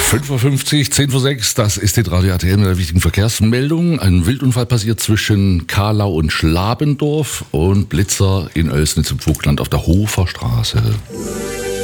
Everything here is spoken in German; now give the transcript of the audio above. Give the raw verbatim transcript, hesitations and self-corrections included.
fünf Uhr fünfzig, zehn vor sechs, das ist die Radio A T L mit der wichtigen Verkehrsmeldung. Ein Wildunfall passiert zwischen Kahlau und Schlabendorf und Blitzer in Oelsnitz im Vogtland auf der Hofer Straße.